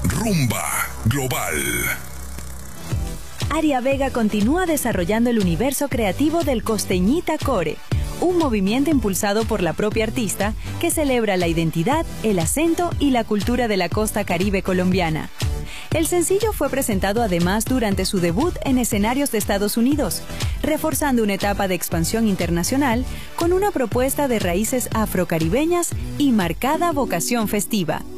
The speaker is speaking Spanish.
Rumba Global. Aria Vega continúa desarrollando el universo creativo del Costeñita Core, un movimiento impulsado por la propia artista que celebra la identidad, el acento y la cultura de la costa caribe colombiana. El sencillo fue presentado además durante su debut en escenarios de Estados Unidos, reforzando una etapa de expansión internacional con una propuesta de raíces afrocaribeñas y marcada vocación festiva.